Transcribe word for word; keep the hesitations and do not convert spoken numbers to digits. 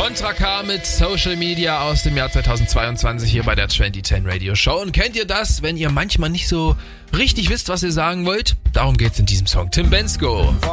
Contra K mit Social Media aus dem Jahr zweitausendzweiundzwanzig hier bei der zwanzig zehn Radio Show. Und kennt ihr das, wenn ihr manchmal nicht so richtig wisst, was ihr sagen wollt? Darum geht's in diesem Song. Tim Bendzko.